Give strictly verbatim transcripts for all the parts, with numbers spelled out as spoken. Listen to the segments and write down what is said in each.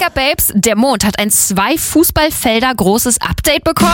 up, Babes? Der Mond hat ein zwei Fußballfelder großes Update bekommen.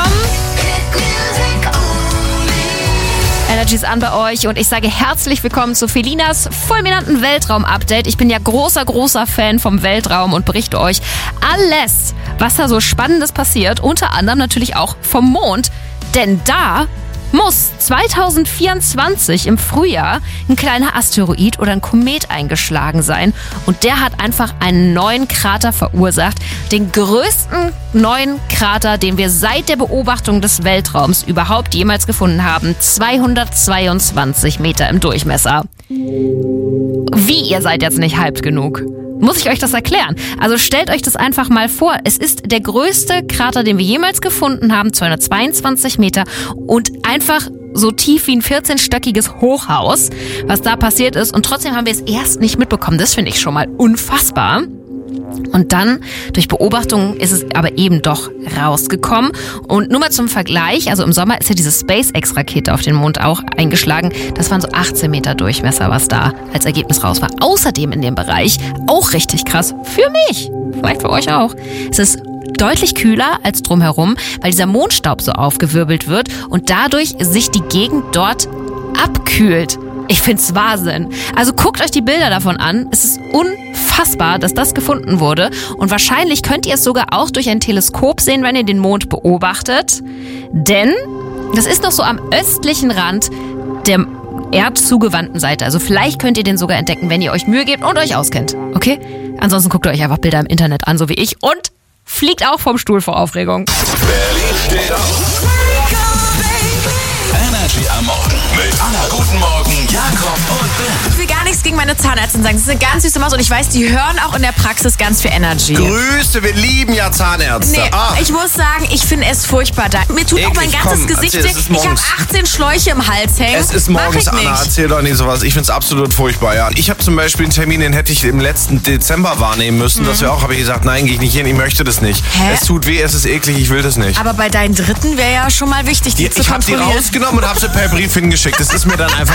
Energy ist an bei euch und ich sage herzlich willkommen zu Felinas fulminanten Weltraum-Update. Ich bin ja großer, großer Fan vom Weltraum und berichte euch alles, was da so Spannendes passiert. Unter anderem natürlich auch vom Mond. Denn da muss zwanzig vierundzwanzig im Frühjahr ein kleiner Asteroid oder ein Komet eingeschlagen sein. Und der hat einfach einen neuen Krater verursacht. Den größten neuen Krater, den wir seit der Beobachtung des Weltraums überhaupt jemals gefunden haben. zweihundertzweiundzwanzig Meter im Durchmesser. Wie, ihr seid jetzt nicht hyped genug? Muss ich euch das erklären? Also stellt euch das einfach mal vor. Es ist der größte Krater, den wir jemals gefunden haben, zweihundertzweiundzwanzig Meter und einfach so tief wie ein vierzehnstöckiges Hochhaus, was da passiert ist. Und trotzdem haben wir es erst nicht mitbekommen. Das finde ich schon mal unfassbar. Und dann, durch Beobachtungen, ist es aber eben doch rausgekommen. Und nur mal zum Vergleich, also im Sommer ist ja diese SpaceX-Rakete auf den Mond auch eingeschlagen. Das waren so achtzehn Meter Durchmesser, was da als Ergebnis raus war. Außerdem in dem Bereich, auch richtig krass, für mich, vielleicht für euch auch, es ist deutlich kühler als drumherum, weil dieser Mondstaub so aufgewirbelt wird und dadurch sich die Gegend dort abkühlt. Ich find's Wahnsinn. Also guckt euch die Bilder davon an. Es ist unfassbar, dass das gefunden wurde. Und wahrscheinlich könnt ihr es sogar auch durch ein Teleskop sehen, wenn ihr den Mond beobachtet. Denn das ist noch so am östlichen Rand der erdzugewandten Seite. Also vielleicht könnt ihr den sogar entdecken, wenn ihr euch Mühe gebt und euch auskennt. Okay? Ansonsten guckt euch einfach Bilder im Internet an, so wie ich. Und fliegt auch vom Stuhl vor Aufregung. Berlin steht auf. Energy am Morgen mit Anna. Guten Morgen, Jakob und Ben. Ich will gar nichts gegen meine Zahnärztin sagen. Das ist eine ganz süße Maus und ich weiß, die hören auch in der Praxis ganz viel Energy. Grüße, wir lieben ja Zahnärzte. Nee, ah. ich muss sagen, ich finde es furchtbar da. Mir tut Eklig, auch mein ganzes komm, Gesicht erzähl, weh. es ist Ich habe morgens. achtzehn Schläuche im Hals hängen. Es ist Mach morgens, ich nicht. Anna, erzähl doch nicht sowas. Ich find's absolut furchtbar, ja. Ich habe zum Beispiel einen Termin, den hätte ich im letzten Dezember wahrnehmen müssen. Mhm. Das wäre auch, habe ich gesagt, nein, gehe ich nicht hin, ich möchte das nicht. Hä? Es tut weh, es ist eklig, ich will das nicht. Aber bei deinen Dritten wäre ja schon mal wichtig, die, Die, zu ich habe die kontrollieren. rausgenommen und habe sie per Brief hingeschickt. Das ist mir dann einfach